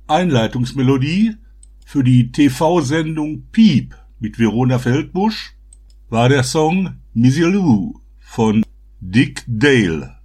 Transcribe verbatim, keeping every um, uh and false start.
Einleitungsmelodie für die T V-Sendung Piep mit Verona Feldbusch war der Song Misirlou von Dick Dale.